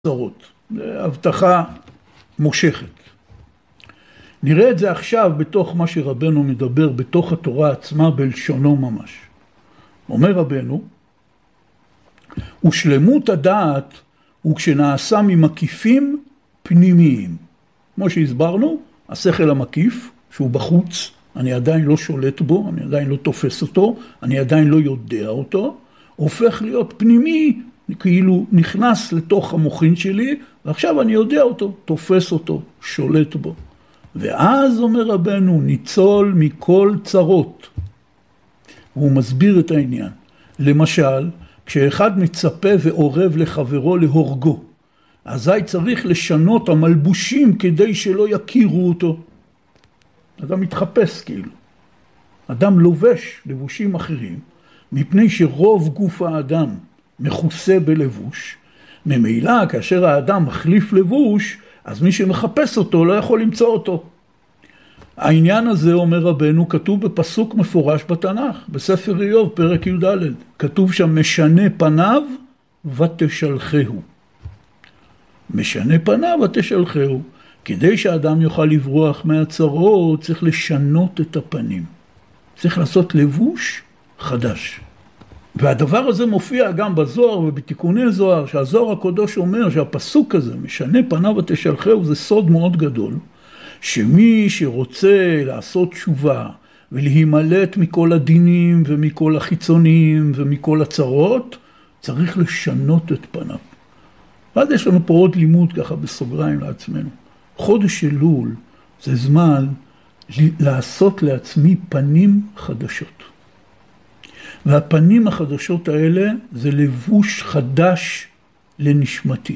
צרות. הבטחה מושכת. נראה את זה עכשיו בתוך מה שרבנו מדבר, בתוך התורה עצמה בלשונו ממש. אומר רבנו, ושלמות הדעת הוא כשנעשה ממקיפים פנימיים. כמו שהסברנו, השכל המקיף, שהוא בחוץ, אני עדיין לא שולט בו, אני עדיין לא תופס אותו, אני עדיין לא יודע אותו, הופך להיות פנימי, כאילו נכנס לתוך המוחין שלי, ועכשיו אני יודע אותו, תופס אותו, שולט בו. ואז אומר רבנו, ניצול מכל צרות. והוא מסביר את העניין. למשל, כשאחד מצפה ועורב לחברו להורגו, אזי צריך לשנות המלבושים כדי שלא יכירו אותו. אדם מתחפש כאילו. אדם לובש לבושים אחרים, מפני שרוב גוף האדם מכוסה בלבוש. ממילא, כאשר האדם מחליף לבוש, אז מי שמחפש אותו לא יכול למצוא אותו. העניין הזה, אומר רבנו, כתוב בפסוק מפורש בתנ"ך, בספר איוב, פרק י"ד. כתוב שם, משנה פניו ותשלחהו. משנה פניו ותשלחהו. כדי שהאדם יוכל לברוח מהצרות, צריך לשנות את הפנים. צריך לעשות לבוש חדש. והדבר הזה מופיע גם בזוהר ובתיקוני זוהר, שהזוהר הקדוש אומר שהפסוק הזה, משנה פניו ותשלחהו, זה סוד מאוד גדול, שמי שרוצה לעשות תשובה ולהימלט מכל הדינים ומכל החיצונים ומכל הצרות, צריך לשנות את פניו. ואז יש לנו פה עוד לימוד ככה בסוגריים לעצמנו. חודש אלול זה זמן לעשות לעצמי פנים חדשות. והפנים החדשות האלה זה לבוש חדש לנשמתי.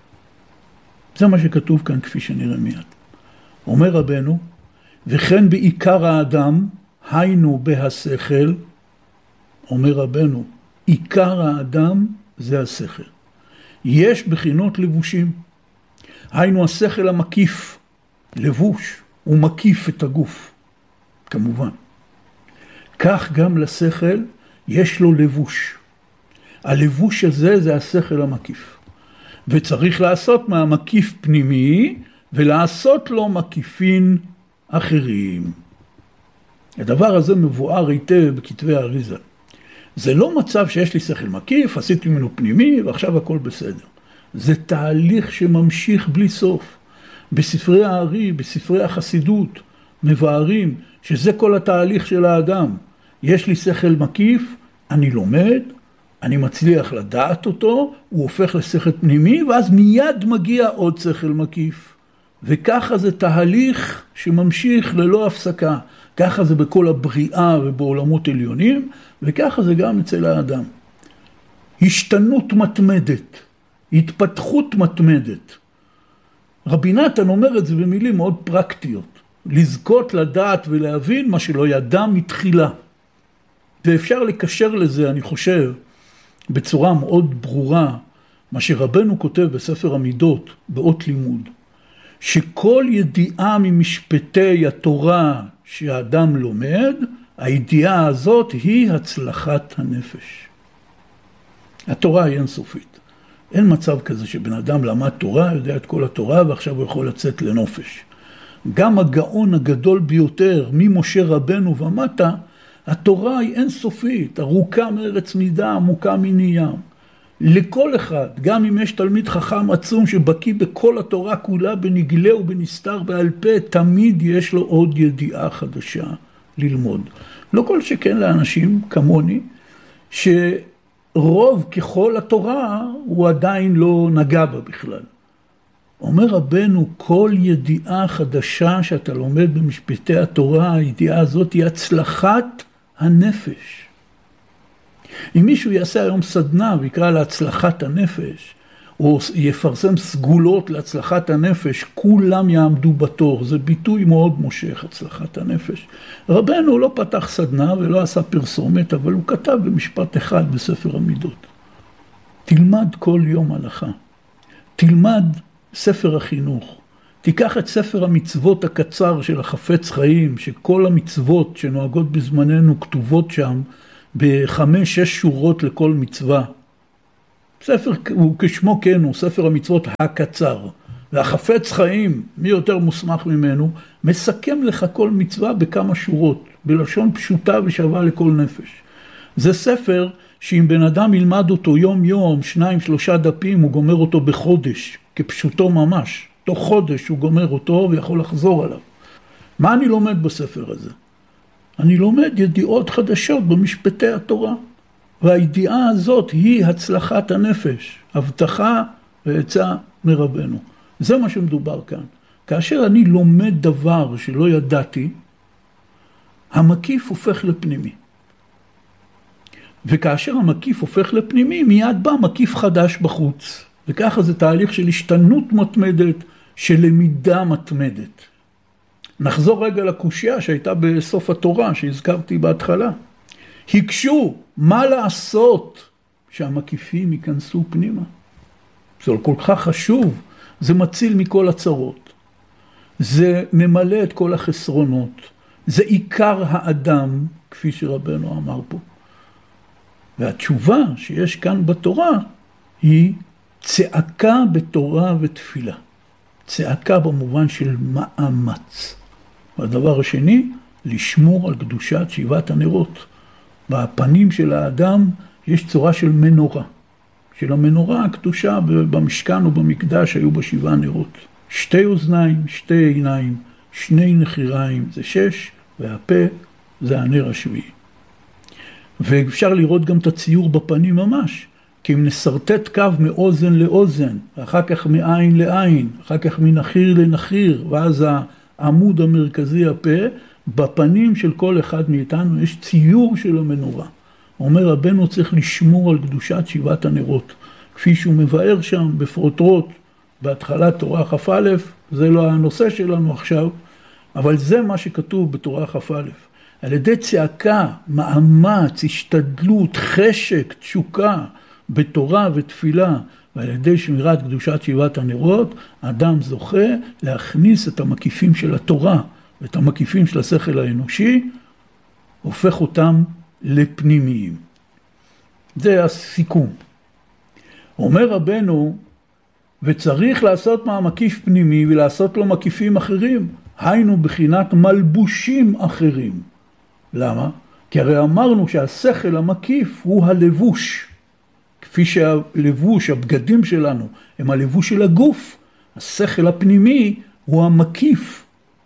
זה מה שכתוב כאן כפי שנראה מיד. אומר רבנו, וכן בעיקר האדם, היינו בהשכל, אומר רבנו, עיקר האדם זה השכל. יש בחינות לבושים. היינו השכל המקיף, לבוש, הוא מקיף את הגוף, כמובן. כך גם לשכל יש לו לבוש. הלבוש הזה זה השכל המקיף. וצריך לעשות מהמקיף פנימי, ולעשות לו מקיפין אחרים. הדבר הזה מבואר היטב בכתבי האריזה. זה לא מצב שיש לי שכל מקיף, עשיתי ממנו פנימי, ועכשיו הכל בסדר. זה תהליך שממשיך בלי סוף. בספרי הארי, בספרי החסידות, מבארים שזה כל התהליך של האדם. יש לי שכל מקיף, אני לומד, אני מצליח לדעת אותו, הוא הופך לשכל פנימי, ואז מיד מגיע עוד שכל מקיף. וככה זה תהליך שממשיך ללא הפסקה. ככה זה בכל הבריאה ובעולמות עליונים, וככה זה גם אצל האדם. השתנות מתמדת, התפתחות מתמדת. רבי נתן אומר את זה במילים מאוד פרקטיות. לזכות לדעת ולהבין מה שלא ידע מתחילה. ואפשר לקשר לזה, אני חושב, בצורה מאוד ברורה, מה שרבנו כותב בספר המידות, באות לימוד, שכל ידיעה ממשפטי התורה שהאדם לומד, הידיעה הזאת היא הצלחת הנפש. התורה היא אינסופית. אין מצב כזה שבן אדם למד תורה, יודע את כל התורה, ועכשיו הוא יכול לצאת לנופש. גם הגאון הגדול ביותר, ממשה רבנו ומטה, התורה היא אינסופית, ארוכה מארץ מידה, עמוקה מני ים. לכל אחד, גם אם יש תלמיד חכם עצום שבקיא בכל התורה כולה, בנגלה ובנסתר בעל פה, תמיד יש לו עוד ידיעה חדשה ללמוד. לא כל שכן לאנשים כמוני, שרוב ככל התורה הוא עדיין לא נגע בה בכלל. אומר רבנו, כל ידיעה חדשה שאתה לומד במשפטי התורה, הידיעה הזאת היא הצלחת הנפש. אם מישהו יעשה היום סדנה ויקרא להצלחת הנפש, או יפרסם סגולות להצלחת הנפש, כולם יעמדו בתור. זה ביטוי מאוד מושך, הצלחת הנפש. רבנו לא פתח סדנה ולא עשה פרסומת, אבל הוא כתב במשפט אחד בספר המידות. תלמד כל יום הלכה. תלמד ספר החינוך. תיקח את ספר המצוות הקצר של החפץ חיים, שכל המצוות שנוהגות בזמננו כתובות שם, ב5-6 שורות לכל מצווה. ספר הוא כשמו כן הוא, ספר המצוות הקצר. והחפץ חיים, מי יותר מוסמך ממנו, מסכם לך כל מצווה בכמה שורות, בלשון פשוטה ושווה לכל נפש. זה ספר שאם בן אדם ילמד אותו יום יום, 2-3 דפים, הוא גומר אותו בחודש, כפשוטו ממש. תוך חודש הוא גומר אותו ויכול לחזור עליו. מה אני לומד בספר הזה? אני לומד ידיעות חדשות במשפטי התורה. והידיעה הזאת היא הצלחת הנפש, הבטחה ועצה מרבנו. זה מה שמדובר כאן. כאשר אני לומד דבר שלא ידעתי, המקיף הופך לפנימי. וכאשר המקיף הופך לפנימי, מיד בא מקיף חדש בחוץ. וככה זה תהליך של השתנות מתמדת, של למידה מתמדת. נחזור רגע לקושיה שהייתה בסוף התורה, שהזכרתי בהתחלה. הקשו, מה לעשות שהמקיפים ייכנסו פנימה? זה כל כך חשוב, זה מציל מכל הצרות. זה ממלא את כל החסרונות. זה עיקר האדם, כפי שרבנו אמר פה. והתשובה שיש כאן בתורה היא צעקה בתורה ותפילה. צעקה במובן של מאמץ. והדבר השני, לשמור על קדושת 7 הנרות. בפנים של האדם יש צורה של מנורה. של המנורה הקדושה במשכן ובמקדש היו בה 7 נרות. 2 אוזניים, 2 עיניים, 2 נחיריים, זה 6, והפה זה הנר השביעי. ואפשר לראות גם את הציור בפנים ממש. כי אם נסרטט קו מאוזן לאוזן, ואחר כך מעין לעין, אחר כך מנחיר לנחיר, ואז העמוד המרכזי הפה, בפנים של כל אחד מאיתנו יש ציור של המנורה. אומר רבנו צריך לשמור על קדושת 7 הנרות, כפי שהוא מבאר שם בפרוטרוט, בהתחלת תורה כ"א, זה לא הנושא שלנו עכשיו, אבל זה מה שכתוב בתורה כ"א. על ידי צעקה, מאמץ, השתדלות, חשק, תשוקה, בתורה ותפילה, ועל ידי שמירת קדושת 7 הנרות, האדם זוכה להכניס את המקיפים של התורה, ואת המקיפים של השכל האנושי, הופך אותם לפנימיים. זה הסיכום. אומר רבנו, וצריך לעשות מהמקיף פנימי ולעשות לו מקיפים אחרים, היינו בחינת מלבושים אחרים. למה? כי הרי אמרנו שהשכל המקיף הוא הלבוש. כפי שהלבוש, הבגדים שלנו, הם הלבוש של הגוף. השכל הפנימי הוא המקיף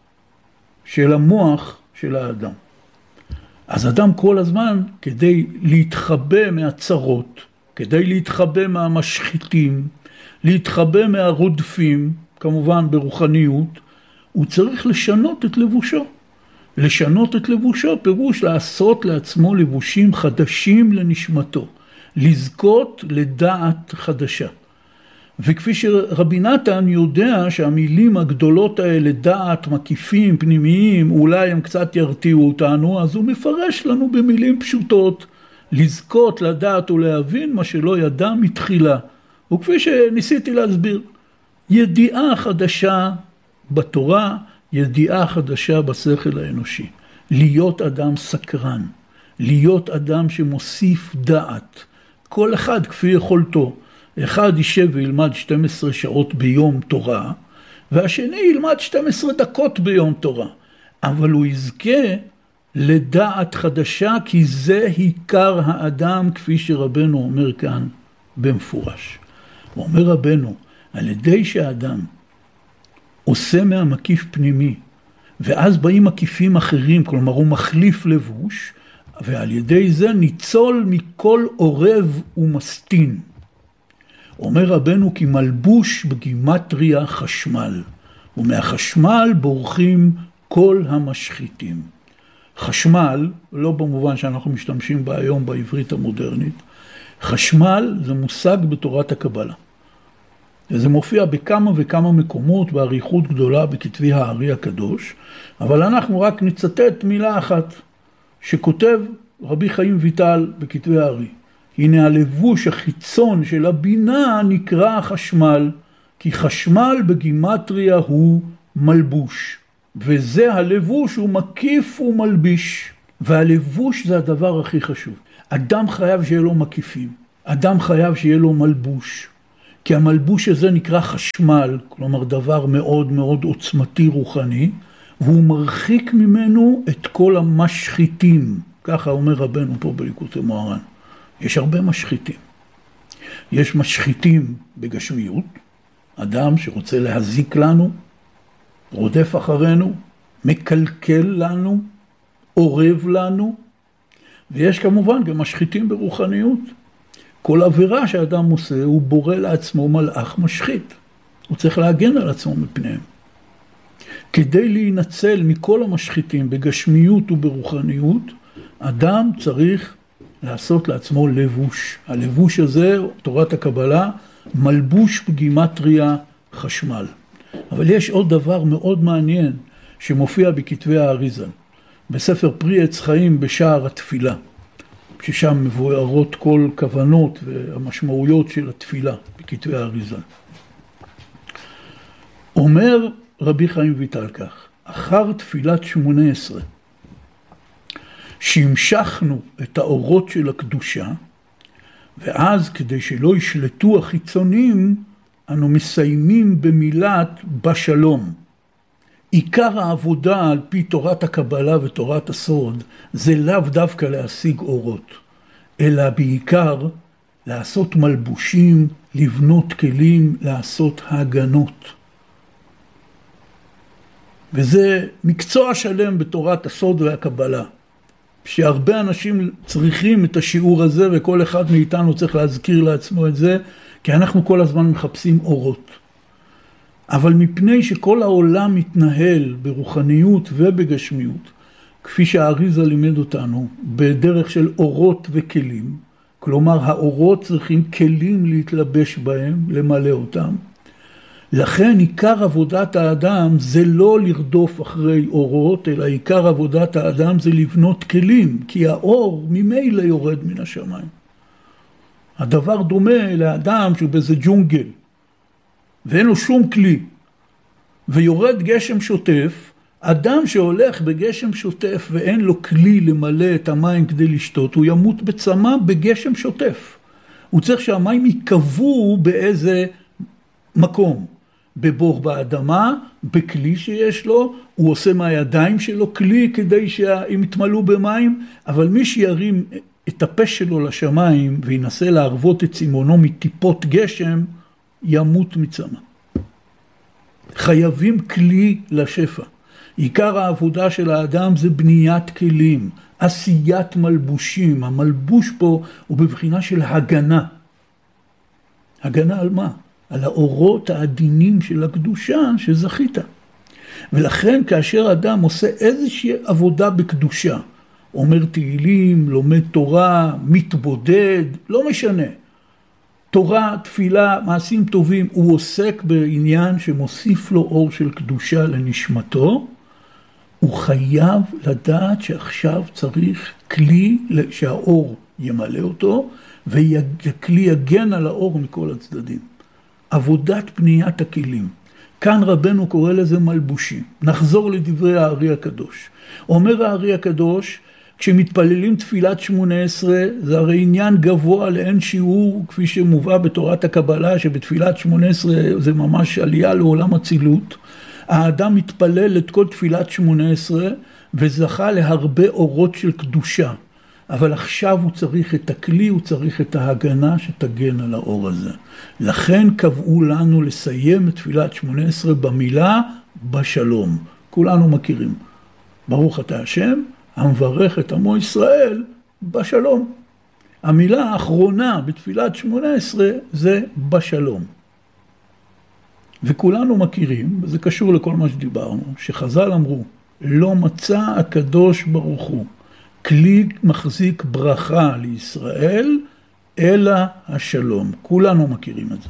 של המוח של האדם. אז אדם כל הזמן, כדי להתחבא מהצרות, כדי להתחבא מהמשחיתים, להתחבא מהרודפים, כמובן ברוחניות, הוא צריך לשנות את לבושו. לשנות את לבושו, פירוש לעשות לעצמו לבושים חדשים לנשמתו. לזכות לדעת חדשה. וכפי שרבי נתן יודע שהמילים הגדולות האלה, דעת, מקיפים, פנימיים, אולי הם קצת ירתיעו אותנו, אז הוא מפרש לנו במילים פשוטות, לזכות, לדעת ולהבין מה שלא ידע מתחילה. וכפי שניסיתי להסביר, ידיעה חדשה בתורה, ידיעה חדשה בשכל האנושי. להיות אדם סקרן, להיות אדם שמוסיף דעת. כל אחד כפי יכולתו. אחד יישב וילמד 12 שעות ביום תורה, והשני ילמד 12 דקות ביום תורה. אבל הוא יזכה לדעת חדשה, כי זה עיקר האדם, כפי שרבנו אומר כאן במפורש. הוא אומר רבנו, על ידי שהאדם עושה מהמקיף פנימי, ואז באים מקיפים אחרים, כלומר הוא מחליף לבוש, ועל ידי זה ניצול מכל עורב ומסטין. אומר רבנו כי מלבוש בגימטריה חשמל, ומהחשמל בורחים כל המשחיתים. חשמל, לא במובן שאנחנו משתמשים בה היום בעברית המודרנית, חשמל זה מושג בתורת הקבלה. זה מופיע בכמה וכמה מקומות באריכות גדולה בכתבי הארי הקדוש, אבל אנחנו רק נצטט מילה אחת שכותב רבי חיים ויטל בכתבי הארי. הנה הלבוש החיצון של הבינה נקרא חשמל, כי חשמל בגימטריה הוא מלבוש. וזה הלבוש הוא מקיף ומלביש. והלבוש זה הדבר הכי חשוב. אדם חייב שיהיה לו מקיפים. אדם חייב שיהיה לו מלבוש, כי המלבוש הזה נקרא חשמל, כלומר דבר מאוד מאוד עוצמתי רוחני, והוא מרחיק ממנו את כל המשחיתים. ככה אומר רבנו פה בליקוטי מוהר"ן. יש הרבה משחיתים. יש משחיתים בגשמיות, אדם שרוצה להזיק לנו, רודף אחרינו, מקלקל לנו, עורב לנו, ויש כמובן גם משחיתים ברוחניות. כל עבירה שאדם עושה הוא בורא לעצמו מלאך משחית. הוא צריך להגן על עצמו מפניהם. כדי להינצל מכל המשחיתים בגשמיות וברוחניות, אדם צריך לעשות לעצמו לבוש. הלבוש הזה, תורת הקבלה, מלבוש בגימטריה חשמל. אבל יש עוד דבר מאוד מעניין שמופיע בכתבי האריז"ל. בספר פרי עץ חיים בשער התפילה. ששם מבוארות כל כוונות והמשמעויות של התפילה בכתבי האריז"ל. אומר רבי חיים ויטל כך, אחר תפילת 18, שהמשכנו את האורות של הקדושה, ואז כדי שלא ישלטו החיצונים, אנו מסיימים במילת בשלום. עיקר העבודה על פי תורת הקבלה ותורת הסוד, זה לאו דווקא להשיג אורות, אלא בעיקר לעשות מלבושים, לבנות כלים, לעשות הגנות. וזה מקצוע שלם בתורת הסוד והקבלה, שהרבה אנשים צריכים את השיעור הזה, וכל אחד מאיתנו צריך להזכיר לעצמו את זה, כי אנחנו כל הזמן מחפשים אורות. אבל מפני שכל העולם מתנהל ברוחניות ובגשמיות, כפי שהאריז"ל לימד אותנו, בדרך של אורות וכלים, כלומר האורות צריכים כלים להתלבש בהם, למלא אותם. לכן עיקר עבודת האדם זה לא לרדוף אחרי אורות, אלא עיקר עבודת האדם זה לבנות כלים, כי האור ממילא יורד מן השמיים. הדבר דומה לאדם שהוא באיזה ג'ונגל, ואין לו שום כלי, ויורד גשם שוטף, אדם שהולך בגשם שוטף ואין לו כלי למלא את המים כדי לשתות, הוא ימות בצמא בגשם שוטף. הוא צריך שהמים יקבעו באיזה מקום, בבור באדמה, בכלי שיש לו, הוא עושה מהידיים שלו כלי כדי שהם יתמלאו במים, אבל מי שירים את הפה שלו לשמיים וינסה להרוות את צימונו מטיפות גשם, ימות מצמא. חייבים כלי לשפע. עיקר העבודה של האדם זה בניית כלים, עשיית מלבושים. המלבוש פה הוא בבחינה של הגנה. הגנה על מה? על האורות העדינים של הקדושה שזכית. ולכן כאשר אדם עושה איזושהי עבודה בקדושה, אומר תהילים, לומד תורה, מתבודד, לא משנה. תורה, תפילה, מעשים טובים, הוא עוסק בעניין שמוסיף לו אור של קדושה לנשמתו, הוא חייב לדעת שעכשיו צריך כלי שהאור ימלא אותו, וכלי יגן על האור מכל הצדדים. עבודת בניית הכלים. כאן רבנו קורא לזה מלבושים. נחזור לדברי הארי הקדוש. אומר הארי הקדוש, כשמתפללים תפילת 18, זה הרי עניין גבוה לאין שיעור, כפי שמובא בתורת הקבלה, שבתפילת 18 זה ממש עלייה לעולם הצילות. האדם מתפלל את כל תפילת 18, וזכה להרבה אורות של קדושה. אבל עכשיו הוא צריך את הכלי, הוא צריך את ההגנה שתגן על האור הזה. לכן קבעו לנו לסיים את תפילת 18 במילה בשלום. כולנו מכירים. ברוך אתה השם, המברך את עמו ישראל בשלום. המילה האחרונה בתפילת 18 זה בשלום. וכולנו מכירים, וזה קשור לכל מה שדיברנו, שחז"ל אמרו, לא מצא הקדוש ברוך הוא כלי מחזיק ברכה לישראל, אלא השלום. כולנו מכירים את זה.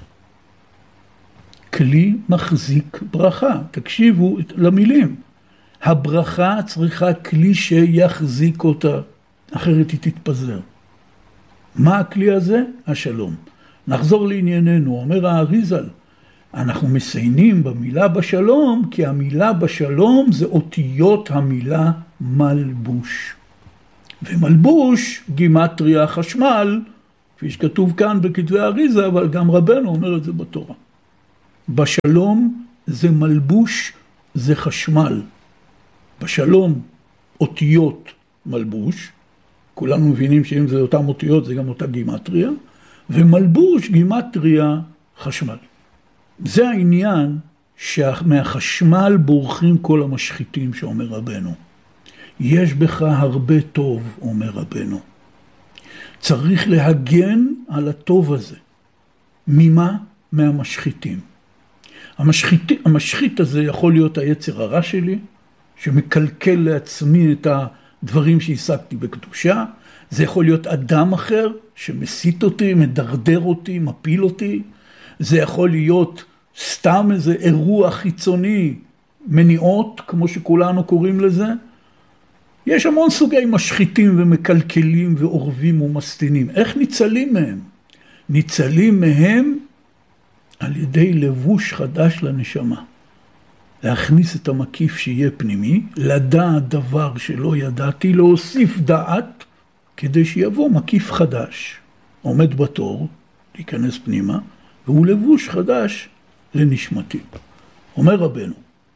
כלי מחזיק ברכה. תקשיבו למילים. הברכה צריכה כלי שיחזיק אותה, אחרת היא תתפזר. מה הכלי הזה? השלום. נחזור לענייננו, אומר האריז"ל, אנחנו מסיינים במילה בשלום, כי המילה בשלום זה אותיות המילה מלבוש. ומלבוש, גימטריה חשמל, כפי שכתוב כאן בכתבי האריזה, אבל גם רבנו אומר את זה בתורה. בשלום זה מלבוש, זה חשמל. בשלום אותיות מלבוש, כולנו מבינים שאם זה אותם אותיות זה גם אותה גימטריה, ומלבוש גימטריה חשמל. זה העניין שמהחשמל בורחים כל המשחיתים שאומר רבנו. יש בך הרבה טוב, אומר רבנו. צריך להגן על הטוב הזה. ממה? מהמשחיתים. המשחית הזה יכול להיות היצר הרע שלי, שמקלקל לעצמי את הדברים שהשגתי בקדושה. זה יכול להיות אדם אחר שמסית אותי, מדרדר אותי, מפיל אותי. זה יכול להיות סתם איזה אירוע חיצוני, מניעות, כמו שכולנו קוראים לזה. יש המון סוגי משחיתים ומקלקלים ועורבים ומסתינים. איך ניצלים מהם? ניצלים מהם על ידי לבוש חדש לנשמה. להכניס את המקיף שיהיה פנימי, לדעת דבר שלא ידעתי, להוסיף דעת, כדי שיבוא מקיף חדש. עומד בתור, להיכנס פנימה, והוא לבוש חדש לנשמתי. אומר רבנו.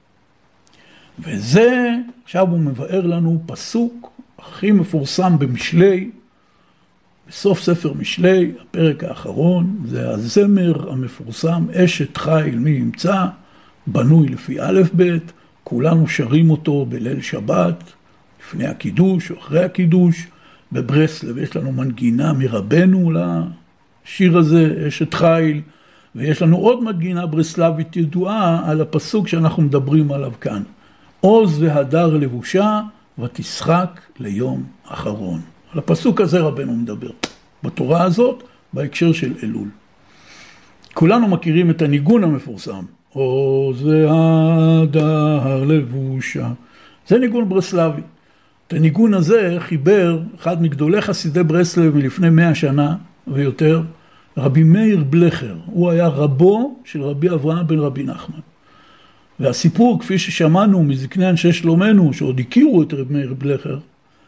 וזה, עכשיו הוא מבאר לנו פסוק הכי מפורסם במשלי, בסוף ספר משלי, הפרק האחרון, זה הזמר המפורסם, אשת חיל מי ימצא, בנוי לפי א' ב', כולנו שרים אותו בליל שבת, לפני הקידוש או אחרי הקידוש, בברסלב יש לנו מנגינה מרבנו לשיר הזה, אשת חיל, ויש לנו עוד מנגינה ברסלבית ידועה על הפסוק שאנחנו מדברים עליו כאן. עוז והדר לבושה ותשחק ליום אחרון. על הפסוק הזה רבנו מדבר. בתורה הזאת, בהקשר של אלול. כולנו מכירים את הניגון המפורסם. עוז והדר לבושה. זה ניגון ברסלבי. את הניגון הזה חיבר אחד מגדולי חסידי ברסלב מלפני 100 שנה ויותר, רבי מאיר בלכר. הוא היה רבו של רבי אברהם בן רבי נחמן. והסיפור, כפי ששמענו מזקני אנשי שלומנו, שעוד הכירו את רבי מאיר בלכר,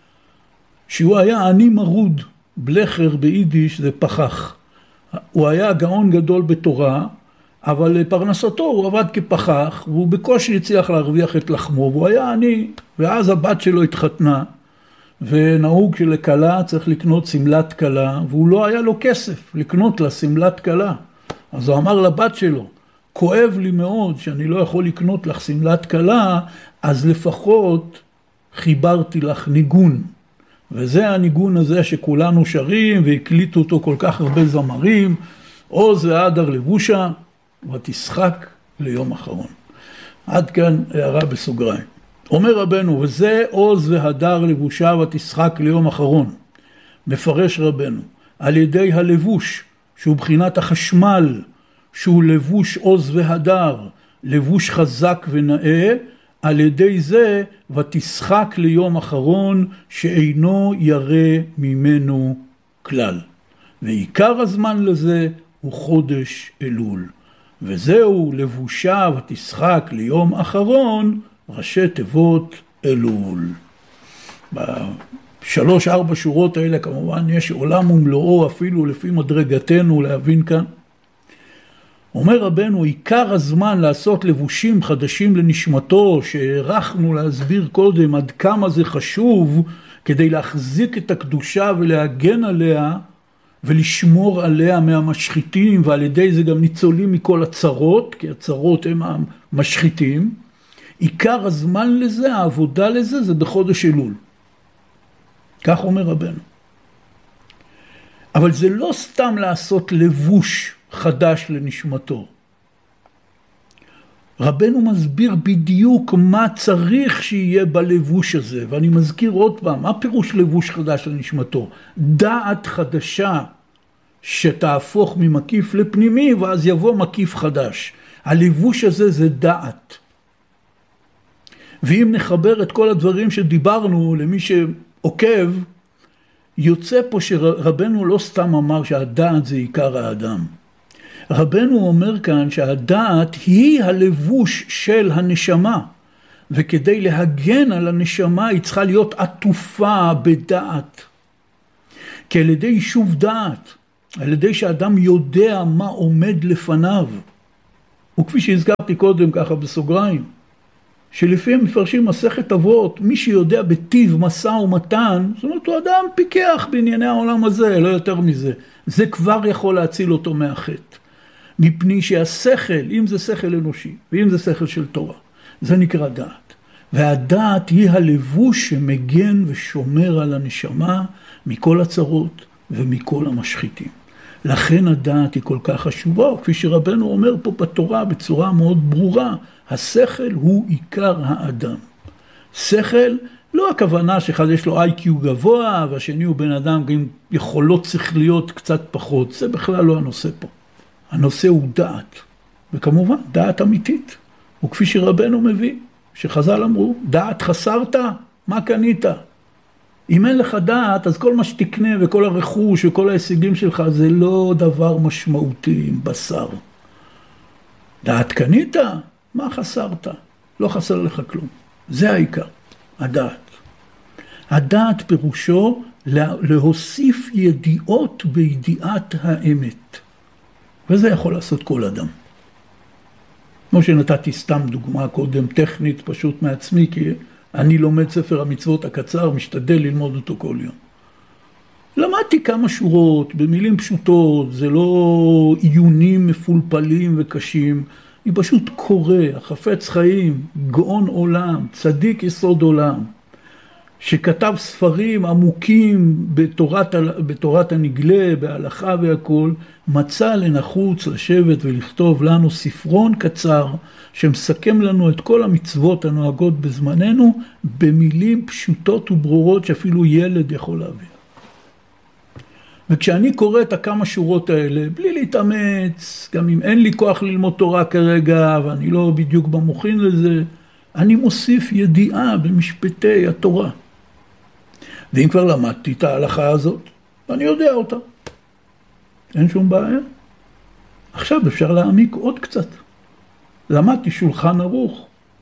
שהוא היה עני מרוד. בלכר ביידיש זה פחח. הוא היה גאון גדול בתורה, אבל לפרנסתו הוא עבד כפחח, והוא בקושי הצליח להרוויח את לחמו, והוא היה עני, ואז הבת שלו התחתנה, ונהוג שלכלה צריך לקנות סמלת כלה, והוא לא היה לו כסף לקנות לה סמלת כלה. אז הוא אמר לבת שלו, כואב לי מאוד שאני לא יכול לקנות לך סמלת כלה, אז לפחות חיברתי לך ניגון. וזה הניגון הזה שכולנו שרים, והקליטו אותו כל כך הרבה זמרים, עוז והדר לבושה, ותשחק ליום אחרון. עד כאן הערה בסוגריים. אומר רבנו, וזה עוז והדר לבושה ותשחק ליום אחרון. מפרש רבנו, על ידי הלבוש, שהוא בחינת החשמל, שהוא לבוש עוז והדר, לבוש חזק ונאה, על ידי זה ותשחק ליום אחרון שאינו ירא ממנו כלל. ועיקר הזמן לזה הוא חודש אלול. וזהו לבושה ותשחק ליום אחרון, ראשי תיבות אלול. ב3-4 שורות האלה כמובן יש עולם ומלואו אפילו לפי מדרגתנו להבין כאן. אומר רבנו, עיקר הזמן לעשות לבושים חדשים לנשמתו, שהערכנו להסביר קודם עד כמה זה חשוב, כדי להחזיק את הקדושה ולהגן עליה, ולשמור עליה מהמשחיתים, ועל ידי זה גם ניצולים מכל הצרות, כי הצרות הם המשחיתים. עיקר הזמן לזה, העבודה לזה, זה בחודש אלול. כך אומר רבנו. אבל זה לא סתם לעשות לבוש חדש לנשמתו. רבנו מסביר בדיוק מה צריך שיהיה בלבוש הזה, ואני מזכיר עוד פעם, מה פירוש לבוש חדש לנשמתו? דעת חדשה שתהפוך ממקיף לפנימי, ואז יבוא מקיף חדש. הלבוש הזה זה דעת. ואם נחבר את כל הדברים שדיברנו למי שעוקב, יוצא פה שרבנו לא סתם אמר שהדעת זה עיקר האדם. רבנו אומר כאן שהדעת היא הלבוש של הנשמה, וכדי להגן על הנשמה היא צריכה להיות עטופה בדעת. כי על ידי יישוב דעת, על ידי שאדם יודע מה עומד לפניו. וכפי שהזכרתי קודם ככה בסוגריים, שלפעמים מפרשים מסכת אבות, מי שיודע בטיב משא ומתן, זאת אומרת, הוא אדם פיקח בענייני העולם הזה, לא יותר מזה. זה כבר יכול להציל אותו מהחטא. מפני שהשכל, אם זה שכל אנושי, ואם זה שכל של תורה, זה נקרא דעת. והדעת היא הלבוש שמגן ושומר על הנשמה מכל הצרות ומכל המשחיתים. לכן הדעת היא כל כך חשובה, כפי שרבנו אומר פה בתורה בצורה מאוד ברורה, השכל הוא עיקר האדם. שכל, לא הכוונה שאחד יש לו IQ גבוה, והשני הוא בן אדם עם יכולות שכליות קצת פחות, זה בכלל לא הנושא פה. הנושא הוא דעת, וכמובן דעת אמיתית, וכפי שרבנו מביא, שחז"ל אמרו, דעת חסרת, מה קנית? אם אין לך דעת, אז כל מה שתקנה וכל הרכוש וכל ההישגים שלך, זה לא דבר משמעותי עם בשר. דעת קנית? מה חסרת? לא חסר לך כלום. זה העיקר, הדעת. הדעת פירושו להוסיף ידיעות בידיעת האמת. וזה יכול לעשות כל אדם. כמו שנתתי סתם דוגמה קודם, טכנית פשוט מעצמי, כי אני לומד ספר המצוות הקצר, משתדל ללמוד אותו כל יום. למדתי כמה שורות, במילים פשוטות, זה לא עיונים מפולפלים וקשים, היא פשוט קורא, החפץ חיים, גאון עולם, צדיק יסוד עולם, שכתב ספרים עמוקים בתורת הנגלה, בהלכה והכל, מצא לנחוץ לשבת ולכתוב לנו ספרון קצר, שמסכם לנו את כל המצוות הנוהגות בזמננו, במילים פשוטות וברורות שאפילו ילד יכול להבין. וכשאני קורא את הכמה שורות האלה, בלי להתאמץ, גם אם אין לי כוח ללמוד תורה כרגע, ואני לא בדיוק במוחין לזה, אני מוסיף ידיעה במשפטי התורה. ואם כבר למדתי את ההלכה הזאת, אני יודע אותה. אין שום בעיה. עכשיו אפשר להעמיק עוד קצת. למדתי שולחן ערוך.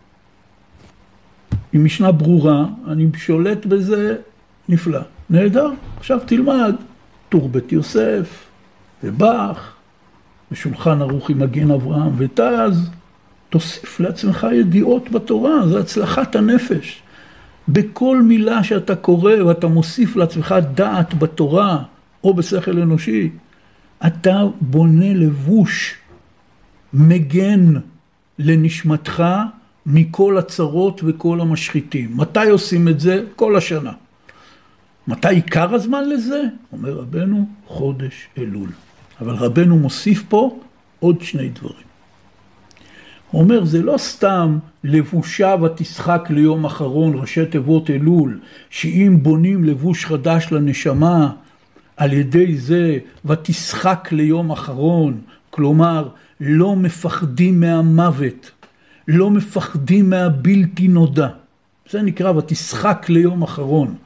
עם משנה ברורה, אני שולט בזה נפלא. נהדר. עכשיו תלמד טור בית יוסף ובח, ושולחן ערוך עם מגן אברהם ותז. תוסיף לעצמך ידיעות בתורה, זה הצלחת הנפש. בכל מילה שאתה קורא ואתה מוסיף לעצמך דעת בתורה או בשכל אנושי, אתה בונה לבוש מגן לנשמתך מכל הצרות וכל המשחיתים. מתי עושים את זה? כל השנה. מתי עיקר הזמן לזה? אומר רבנו, חודש אלול. אבל רבנו מוסיף פה עוד שני דברים. הוא אומר, זה לא סתם לבושה ותשחק ליום אחרון, ראשי תיבות אלול, שאם בונים לבוש חדש לנשמה, על ידי זה ותשחק ליום אחרון, כלומר, לא מפחדים מהמוות, לא מפחדים מהבלתי נודע. זה נקרא ותשחק ליום אחרון.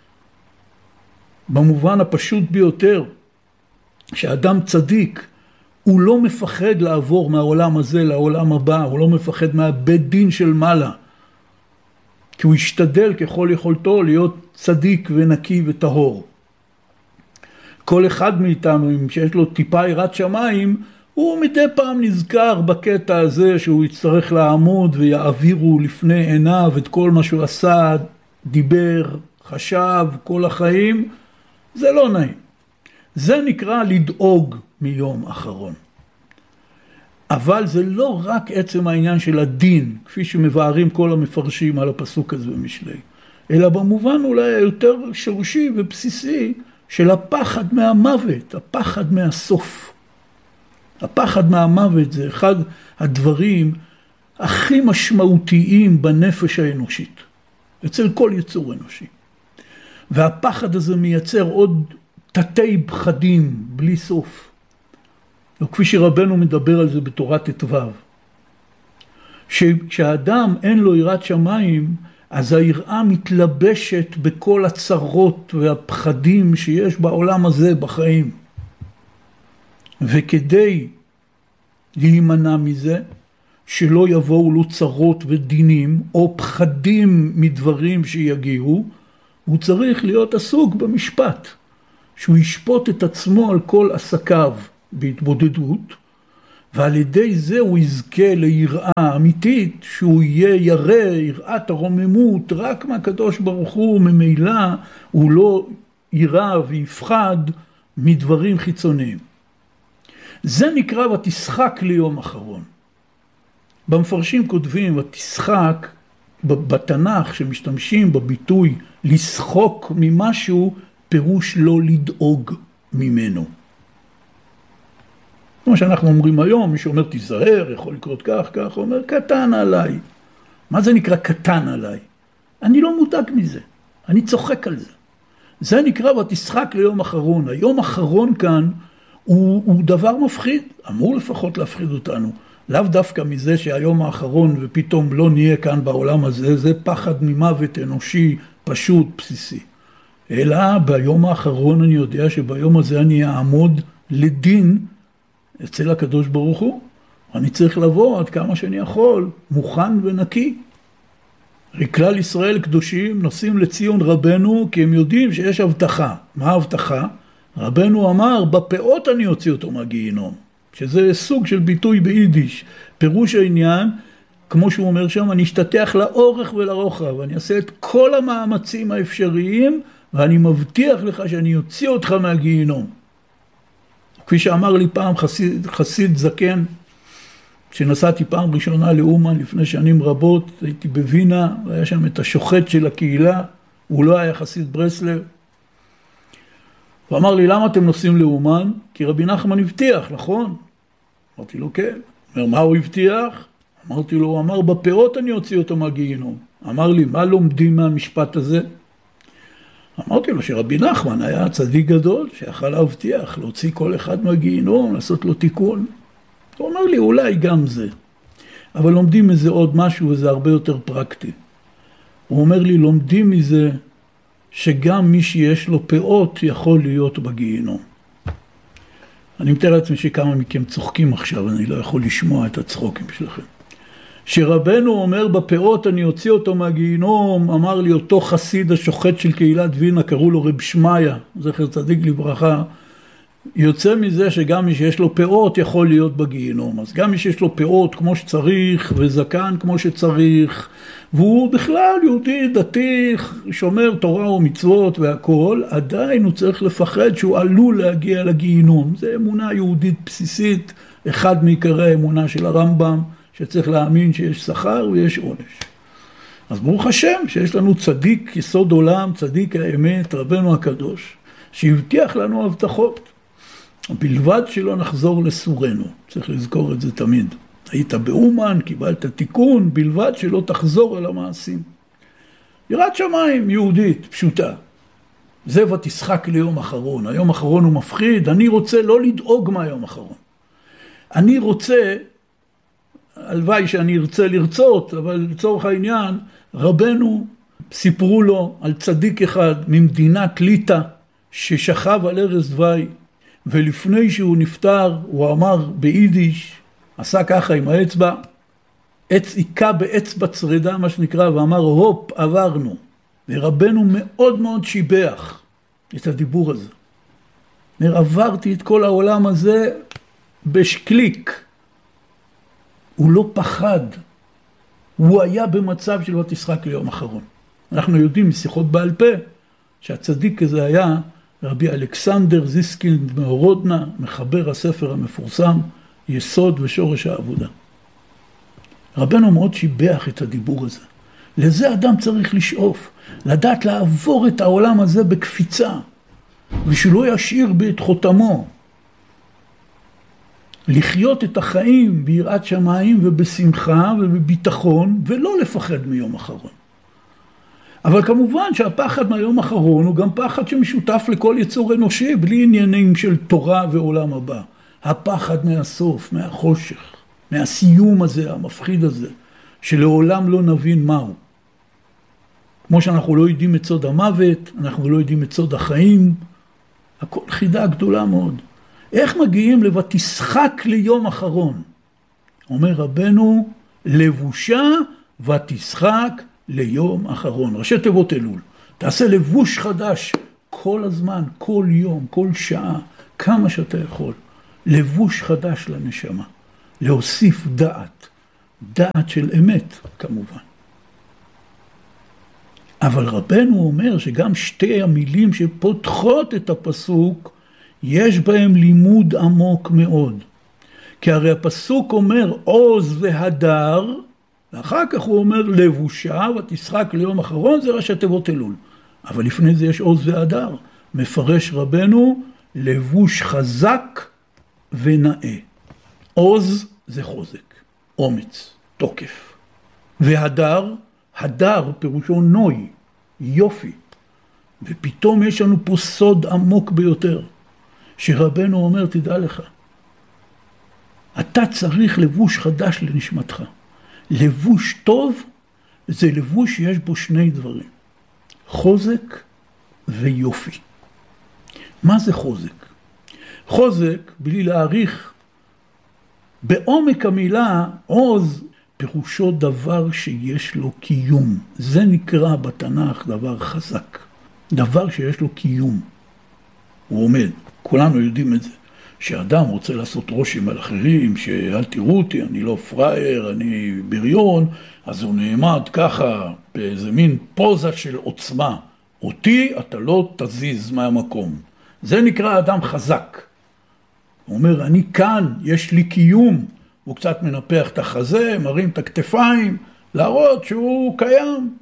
במובן הפשוט ביותר, שאדם צדיק, הוא לא מפחד לעבור מהעולם הזה לעולם הבא, הוא לא מפחד מהבית דין של מעלה, כי הוא ישתדל ככל יכולתו להיות צדיק ונקי וטהור. כל אחד מאיתנו, אם שיש לו טיפה יראת שמיים, הוא מדי פעם נזכר בקטע הזה שהוא יצטרך לעמוד ויעבירו לפני עיניו את כל מה שהוא עשה, דיבר, חשב, כל החיים. זה לא נעים. זה נקרא לדאוג מיום אחרון. אבל זה לא רק עצם העניין של הדין, כפי שמבארים כל המפרשים על הפסוק הזה במשלי, אלא במובן אולי היותר שורשי ובסיסי של הפחד מהמוות, הפחד מהסוף. הפחד מהמוות זה אחד הדברים הכי משמעותיים בנפש האנושית, אצל כל יצור אנושי. והפחד הזה מייצר עוד תתי פחדים בלי סוף. וכפי שרבנו מדבר על זה בתורת ט"ו, שכשהאדם אין לו יראת שמיים, אז היראה מתלבשת בכל הצרות והפחדים שיש בעולם הזה בחיים. וכדי להימנע מזה, שלא יבואו לו צרות ודינים או פחדים מדברים שיגיעו, הוא צריך להיות עסוק במשפט. שהוא ישפוט את עצמו על כל עסקיו בהתבודדות, ועל ידי זה הוא יזכה ליראה אמיתית, שהוא יהיה ירא, יראת הרוממות, רק מהקדוש ברוך הוא, ממילא הוא לא יירא ויפחד מדברים חיצוניים. זה נקרא ותשחק ליום אחרון. במפרשים כותבים ותשחק, בתנ"ך שמשתמשים בביטוי לשחוק ממשהו, פירוש לא לדאוג ממנו. כמו שאנחנו אומרים היום, מי שאומר תיזהר, יכול לקרות כך, כך, אומר קטן עליי. מה זה נקרא קטן עליי? אני לא מודאג מזה, אני צוחק על זה. זה נקרא ותשחק ליום אחרון. היום אחרון כאן הוא דבר מפחיד, אמור לפחות להפחיד אותנו. לאו דווקא מזה שהיום האחרון ופתאום לא נהיה כאן בעולם הזה, זה פחד ממוות אנושי פשוט בסיסי. אלא ביום האחרון אני יודע שביום הזה אני אעמוד לדין אצל הקדוש ברוך הוא. אני צריך לבוא עד כמה שאני יכול, מוכן ונקי. כלל ישראל קדושים נוסעים לציון רבנו כי הם יודעים שיש הבטחה. מה ההבטחה? רבנו אמר, בפאות אני אוציא אותו מהגיהינום. שזה סוג של ביטוי ביידיש. פירוש העניין, כמו שהוא אומר שם, אני אשתתח לאורך ולרוחב. אני אעשה את כל המאמצים האפשריים, ואני מבטיח לך שאני אוציא אותך מהגיהינום. כפי שאמר לי פעם חסיד זקן, כשנסעתי פעם ראשונה לאומן לפני שנים רבות, הייתי בווינה, והיה שם את השוחט של הקהילה, הוא לא היה חסיד ברסלב. הוא אמר לי, למה אתם נוסעים לאומן? כי רבי נחמן הבטיח, נכון? אמרתי לו, כן. אומר, מה הוא הבטיח? אמרתי לו, הוא אמר, בפאות אני אוציא אותו מהגיהינום. אמר לי, מה לומדים מהמשפט הזה? אמרתי לו שרבי נחמן היה צדיק גדול, שיכל להבטיח, להוציא כל אחד מהגיהינום, לעשות לו תיקון. הוא אומר לי, אולי גם זה. אבל לומדים מזה עוד משהו, וזה הרבה יותר פרקטי. הוא אומר לי, לומדים מזה שגם מי שיש לו פאות יכול להיות בגיהינום. אני מתאר לעצמי שכמה מכם צוחקים עכשיו, אני לא יכול לשמוע את הצחוקים שלכם. שרבנו אומר בפאות אני אוציא אותו מהגיהינום, אמר לי אותו חסיד השוחט של קהילת וינה, קראו לו רב שמיה, זכר צדיק לברכה, יוצא מזה שגם מי שיש לו פאות יכול להיות בגיהינום. אז גם מי שיש לו פאות כמו שצריך וזקן כמו שצריך, והוא בכלל יהודי דתי, שומר תורה ומצוות והכל, עדיין הוא צריך לפחד שהוא עלול להגיע לגיהינום. זה אמונה יהודית בסיסית, אחד מעיקרי האמונה של הרמב"ם, שצריך להאמין שיש שכר ויש עונש. אז ברוך השם שיש לנו צדיק יסוד עולם, צדיק האמת, רבנו הקדוש, שהבטיח לנו הבטחות. בלבד שלא נחזור לסורנו, צריך לזכור את זה תמיד. היית באומן, קיבלת תיקון, בלבד שלא תחזור על המעשים. יראת שמיים יהודית, פשוטה. זה ותשחק ליום אחרון. היום אחרון הוא מפחיד, אני רוצה לא לדאוג מהיום אחרון. אני רוצה, הלוואי שאני ארצה לרצות, אבל לצורך העניין, רבנו סיפרו לו על צדיק אחד ממדינת ליטא, ששכב על ערש דווי, ולפני שהוא נפטר, הוא אמר ביידיש, עשה ככה עם האצבע, עיקה באצבע צרדה, מה שנקרא, ואמר, הופ, עברנו. ורבנו מאוד מאוד שיבח את הדיבור הזה. עברתי את כל העולם הזה בשקליק. הוא לא פחד. הוא היה במצב של ותשחק ליום אחרון. אנחנו יודעים משיחות בעל פה, שהצדיק הזה היה רבי אלכסנדר זיסקינד מהורודנה, מחבר הספר המפורסם, יסוד ושורש העבודה. רבנו מאוד שיבח את הדיבור הזה. לזה אדם צריך לשאוף, לדעת לעבור את העולם הזה בקפיצה, ושלא ישאיר בי את חותמו. לחיות את החיים ביראת שמיים ובשמחה ובביטחון, ולא לפחד מיום אחרון. אבל כמובן שהפחד מהיום האחרון הוא גם פחד שמשותף לכל יצור אנושי, בלי עניינים של תורה ועולם הבא. הפחד מהסוף, מהחושך, מהסיום הזה, המפחיד הזה, שלעולם לא נבין מהו. כמו שאנחנו לא יודעים את סוד המוות, אנחנו לא יודעים את סוד החיים, הכל חידה גדולה מאוד. איך מגיעים לבתשחק ליום אחרון? אומר רבנו, לבושה ותשחק ליום אחרון. ראשי תיבות אלול. תעשה לבוש חדש כל הזמן, כל יום, כל שעה, כמה שאתה יכול, לבוש חדש לנשמה, להוסיף דעת, דעת של אמת כמובן. אבל רבנו אומר שגם שתי המילים שפותחות את הפסוק, יש בהם לימוד עמוק מאוד. כי הרי הפסוק אומר עוז והדר, ואחר כך הוא אומר לבושה ותשחק ליום אחרון, זה ראשי תיבות אלול. אבל לפני זה יש עוז והדר. מפרש רבנו לבוש חזק ונאה. עוז זה חוזק, אומץ, תוקף. והדר, הדר פירושו נוי, יופי. ופתאום יש לנו פה סוד עמוק ביותר, שרבנו אומר, תדע לך, אתה צריך לבוש חדש לנשמתך. לבוש טוב זה לבוש שיש בו שני דברים, חוזק ויופי. מה זה חוזק? חוזק, בלי להעריך, בעומק המילה עוז פירושו דבר שיש לו קיום. זה נקרא בתנ"ך דבר חזק. דבר שיש לו קיום. הוא עומד. כולנו יודעים את זה. שאדם רוצה לעשות רושם על אחרים, שאל תראו אותי, אני לא פראייר, אני בריון, אז הוא נעמד ככה באיזה מין פוזה של עוצמה. אותי אתה לא תזיז מהמקום. זה נקרא אדם חזק. הוא אומר, אני כאן, יש לי קיום. הוא קצת מנפח את החזה, מרים את הכתפיים, להראות שהוא קיים.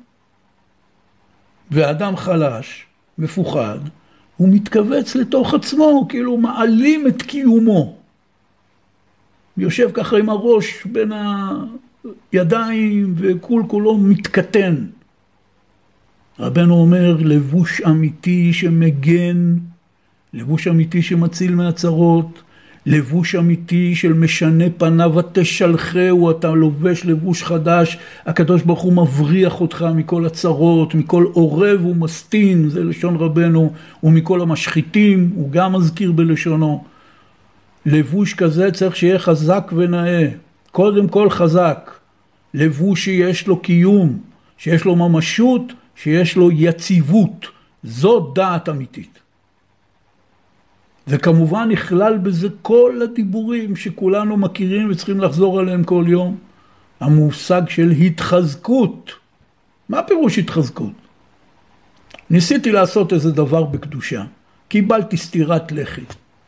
ואדם חלש, מפוחד, הוא מתכווץ לתוך עצמו, כאילו מעלים את קיומו. יושב ככה עם הראש בין הידיים וכול כולו מתקטן. רבנו אומר, לבוש אמיתי שמגן, לבוש אמיתי שמציל מהצרות, לבוש אמיתי של משנה פניו ותשלחהו, אתה לובש לבוש חדש, הקדוש ברוך הוא מבריח אותך מכל הצרות, מכל עורב ומסטין, זה לשון רבנו, ומכל המשחיתים, הוא גם מזכיר בלשונו. לבוש כזה צריך שיהיה חזק ונאה, קודם כל חזק, לבוש שיש לו קיום, שיש לו ממשות, שיש לו יציבות, זאת דעת אמיתית. וכמובן נכלל בזה כל הדיבורים שכולנו מכירים וצריכים לחזור עליהם כל יום. המושג של התחזקות. מה פירוש התחזקות? ניסיתי לעשות איזה דבר בקדושה. קיבלתי סתירת לחי.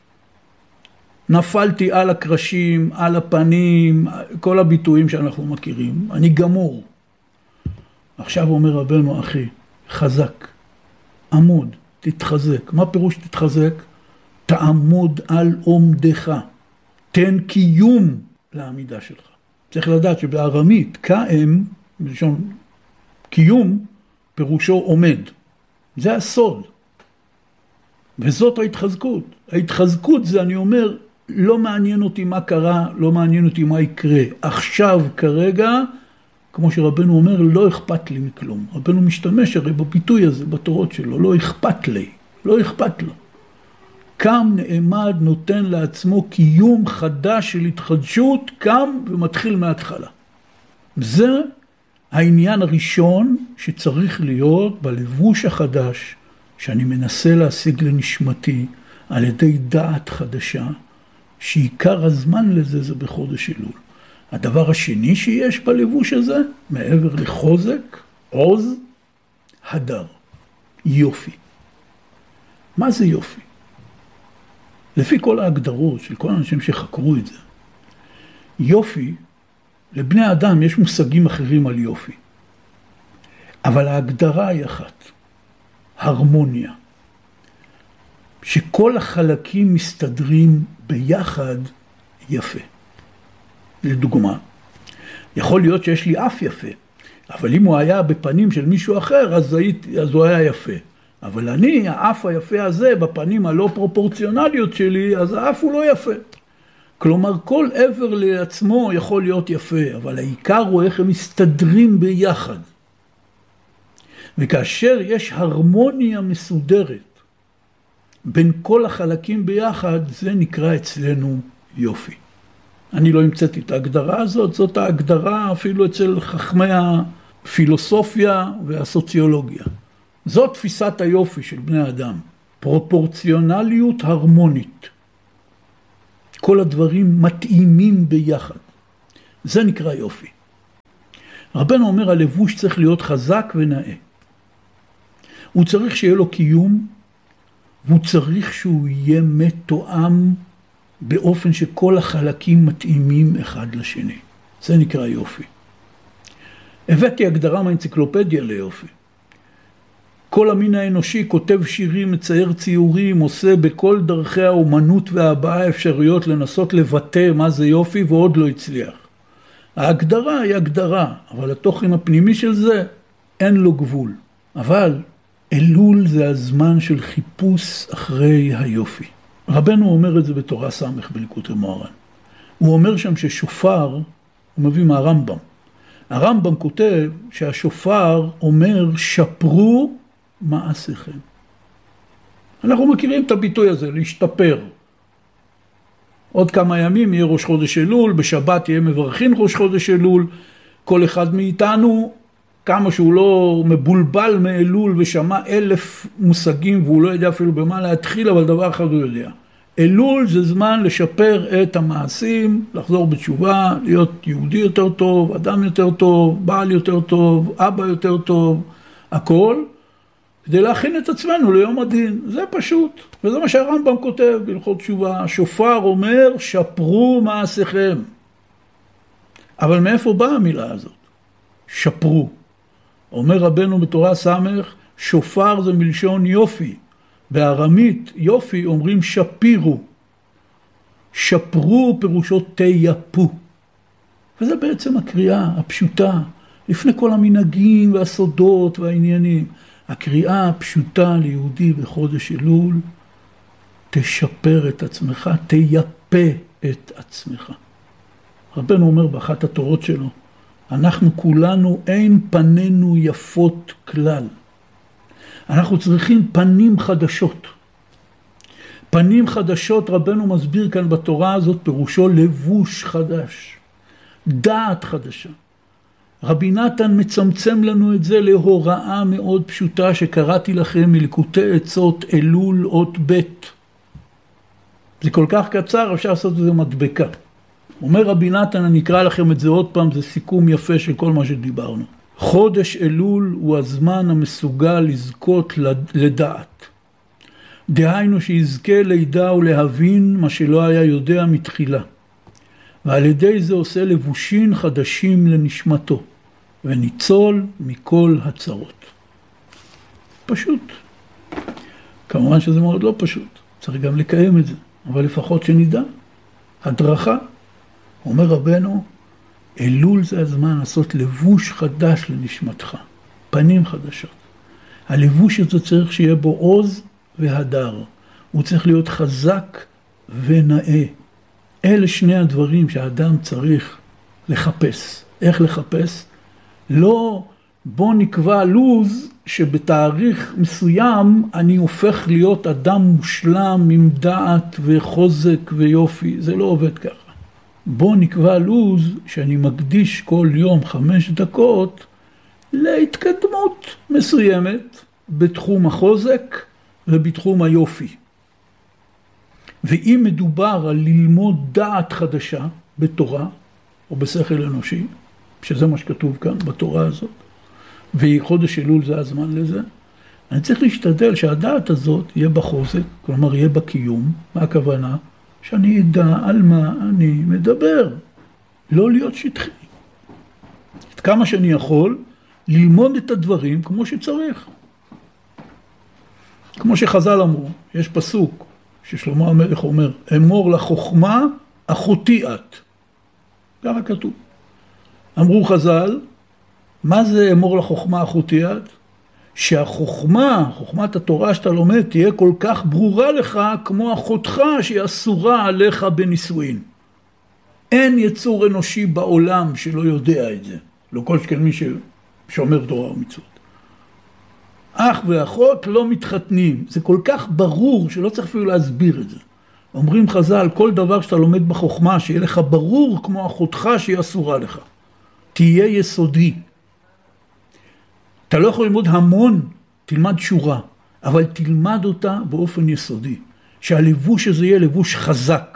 נפלתי על הקרשים, על הפנים, כל הביטויים שאנחנו מכירים. אני גמור. עכשיו אומר רבנו, אחי, חזק, עמוד, תתחזק. מה פירוש תתחזק? תעמוד על עומדך, תן קיום לעמידה שלך. צריך לדעת שבארמית, קאם, בלשון קיום, פירושו עומד. זה הסוד. וזאת ההתחזקות. ההתחזקות זה, אני אומר, לא מעניין אותי מה קרה, לא מעניין אותי מה יקרה. עכשיו, כרגע, כמו שרבנו אומר, לא אכפת לי מכלום. רבנו משתמש הרי בביטוי הזה, בתורות שלו, לא אכפת לי, לא אכפת לו. קם, נעמד, נותן לעצמו קיום חדש של התחדשות, קם ומתחיל מההתחלה. זה העניין הראשון שצריך להיות בלבוש החדש, שאני מנסה להשיג לנשמתי על ידי דעת חדשה, שעיקר הזמן לזה זה בחודש אלול. הדבר השני שיש בלבוש הזה, מעבר לחוזק, עוז, הדר, יופי. מה זה יופי? לפי כל ההגדרות של כל האנשים שחקרו את זה, יופי, לבני אדם יש מושגים אחרים על יופי. אבל ההגדרה היא אחת, הרמוניה. שכל החלקים מסתדרים ביחד יפה. לדוגמה, יכול להיות שיש לי אף יפה, אבל אם הוא היה בפנים של מישהו אחר, אז הוא היה יפה. אבל אני, האף היפה הזה, בפנים הלא פרופורציונליות שלי, אז האף הוא לא יפה. כלומר, כל עבר לעצמו יכול להיות יפה, אבל העיקר הוא איך הם מסתדרים ביחד. וכאשר יש הרמוניה מסודרת בין כל החלקים ביחד, זה נקרא אצלנו יופי. אני לא המצאתי את ההגדרה הזאת, זאת ההגדרה אפילו אצל חכמי הפילוסופיה והסוציולוגיה. זאת תפיסת היופי של בני אדם. פרופורציונליות הרמונית. כל הדברים מתאימים ביחד. זה נקרא יופי. רבנו אומר, הלבוש צריך להיות חזק ונאה. הוא צריך שיהיה לו קיום, והוא צריך שהוא יהיה מתואם באופן שכל החלקים מתאימים אחד לשני. זה נקרא יופי. הבאתי הגדרה מהאנציקלופדיה ליופי. כל המין האנושי כותב שירים, מצייר ציורים, עושה בכל דרכי האומנות וההבעה האפשריות לנסות לבטא מה זה יופי, ועוד לא הצליח. ההגדרה היא הגדרה, אבל התוכן הפנימי של זה אין לו גבול. אבל אלול זה הזמן של חיפוש אחרי היופי. רבנו אומר את זה בתורה סמך בליקוטי מוהר"ן. הוא אומר שם ששופר, הוא מביא מהרמב"ם. הרמב"ם כותב שהשופר אומר שפרו מעשיכם. אנחנו מכירים את הביטוי הזה, להשתפר. עוד כמה ימים יהיה ראש חודש אלול, בשבת יהיה מברכין ראש חודש אלול, כל אחד מאיתנו, כמה שהוא לא מבולבל מאלול ושמע 1000 מושגים והוא לא יודע אפילו במה להתחיל, אבל דבר אחד הוא יודע. אלול זה זמן לשפר את המעשים, לחזור בתשובה, להיות יהודי יותר טוב, אדם יותר טוב, בעל יותר טוב, אבא יותר טוב, הכל, כדי להכין את עצמנו ליום הדין. זה פשוט, וזה מה שהרמב"ם כותב בהלכות תשובה. השופר אומר, שפרו מעשיכם. אבל מאיפה באה המילה הזאת? שפרו. אומר רבנו בתורה סמך, שופר זה מלשון יופי. בארמית יופי אומרים שפירו. שפרו פירושו תייפו. וזה בעצם הקריאה הפשוטה, לפני כל המנהגים והסודות והעניינים. הקריאה הפשוטה ליהודי בחודש אלול, תשפר את עצמך, תייפה את עצמך. רבנו אומר באחת התורות שלו, אנחנו כולנו אין פנינו יפות כלל. אנחנו צריכים פנים חדשות. פנים חדשות, רבנו מסביר כאן בתורה הזאת, פירושו לבוש חדש, דעת חדשה. רבי נתן מצמצם לנו את זה להוראה מאוד פשוטה שקראתי לכם מליקוטי עצות אלול אות ב'. זה כל כך קצר, אפשר לעשות את זה מדבקה. אומר רבי נתן, אני אקרא לכם את זה עוד פעם, זה סיכום יפה של כל מה שדיברנו. חודש אלול הוא הזמן המסוגל לזכות לדעת. דהיינו שיזכה לידע ולהבין מה שלא היה יודע מתחילה. ועל ידי זה עושה לבושין חדשים לנשמתו, וניצול מכל הצרות. פשוט. כמובן שזה מאוד לא פשוט, צריך גם לקיים את זה, אבל לפחות שנדע. הדרכה, אומר רבנו, אלול זה הזמן לעשות לבוש חדש לנשמתך, פנים חדשות. הלבוש הזה צריך שיהיה בו עוז והדר, הוא צריך להיות חזק ונאה. אלה שני הדברים שהאדם צריך לחפש. איך לחפש? לא בוא נקבע לוז שבתאריך מסוים אני הופך להיות אדם מושלם עם דעת וחוזק ויופי. זה לא עובד ככה. בוא נקבע לוז שאני מקדיש כל יום 5 דקות להתקדמות מסוימת בתחום החוזק ובתחום היופי. ואם מדובר על ללמוד דעת חדשה בתורה או בשכל אנושי, שזה מה שכתוב כאן בתורה הזאת, וחודש אלול זה הזמן לזה, אני צריך להשתדל שהדעת הזאת יהיה בחוזק, כלומר יהיה בקיום. מה הכוונה? שאני אדע על מה אני מדבר, לא להיות שטחי. את כמה שאני יכול ללמוד את הדברים כמו שצריך. כמו שחז"ל אמרו, יש פסוק ששלמה המלך אומר, אמור לחוכמה אחותי את. ככה כתוב. אמרו חז"ל, מה זה אמור לחוכמה אחותי את? שהחוכמה, חוכמת התורה שאתה לומד, תהיה כל כך ברורה לך כמו אחותך שהיא אסורה עליך בנישואין. אין יצור אנושי בעולם שלא יודע את זה. לא כל שכן מי ששומר תורה ומצוות. אח ואחות לא מתחתנים. זה כל כך ברור שלא צריך אפילו להסביר את זה. אומרים חז"ל, כל דבר שאתה לומד בחוכמה, שיהיה לך ברור כמו אחותך שהיא אסורה לך. תהיה יסודי. אתה לא יכול ללמוד המון, תלמד שורה. אבל תלמד אותה באופן יסודי, שהלבוש הזה יהיה לבוש חזק,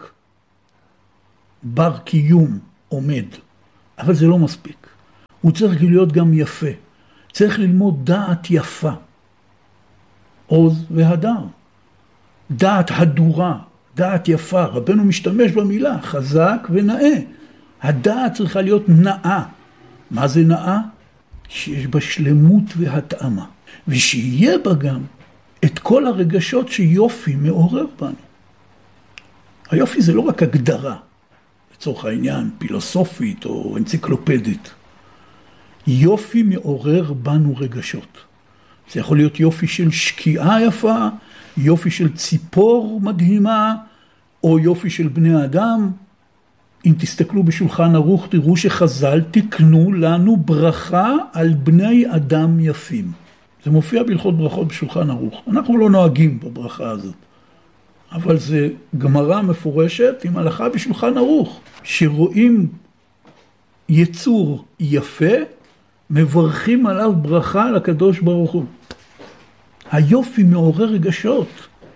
בר קיום, עומד, אבל זה לא מספיק. הוא צריך להיות גם יפה, צריך ללמוד דעת יפה, עוז והדר, דעת הדורה, דעת יפה, רבנו משתמש במילה חזק ונאה, הדעת צריכה להיות נאה. מה זה נאה? שיש בה שלמות והתאמה, ושיהיה בה גם את כל הרגשות שיופי מעורר בנו. היופי זה לא רק הגדרה, לצורך העניין, פילוסופית או אנציקלופדית. יופי מעורר בנו רגשות. זה יכול להיות יופי של שקיעה יפה, יופי של ציפור מדהימה, או יופי של בני אדם. אם תסתכלו בשולחן ערוך, תראו שחז"ל תקנו לנו ברכה על בני אדם יפים. זה מופיע בהלכות ברכות בשולחן ערוך. אנחנו לא נוהגים בברכה הזאת. אבל זה גמרא מפורשת עם הלכה בשולחן ערוך, שרואים יצור יפה, מברכים עליו ברכה לקדוש ברוך הוא. היופי מעורר רגשות.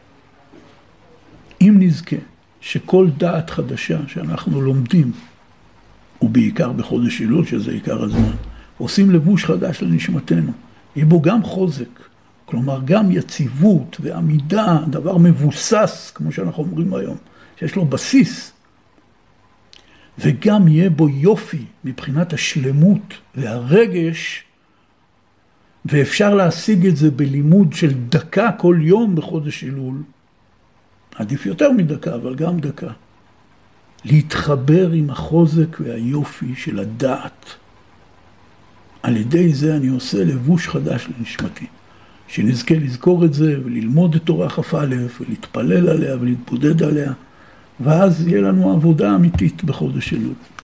אם נזכה שכל דעת חדשה שאנחנו לומדים, ובעיקר בחודש אלול, שזה עיקר הזמן, עושים לבוש חדש לנשמתנו, יהיה בו גם חוזק, כלומר גם יציבות ועמידה, דבר מבוסס, כמו שאנחנו אומרים היום, שיש לו בסיס, וגם יהיה בו יופי מבחינת השלמות והרגש, ואפשר להשיג את זה בלימוד של דקה כל יום בחודש אלול, עדיף יותר מדקה, אבל גם דקה. להתחבר עם החוזק והיופי של הדעת. על ידי זה אני עושה לבוש חדש לנשמתי. שנזכה לזכור את זה וללמוד את תורה כ"א ולהתפלל עליה ולהתבודד עליה. ואז יהיה לנו עבודה אמיתית בחודש אלול.